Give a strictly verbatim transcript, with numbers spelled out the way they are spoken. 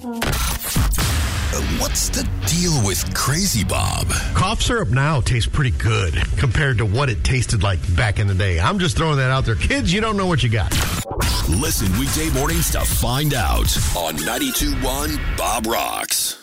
What's the deal with Crazy Bob? Cough syrup now tastes pretty good compared to what it tasted like back in the day. I'm just throwing that out there. Kids, you don't know what you got. Listen weekday mornings to find out on ninety-two point one Bob Rocks.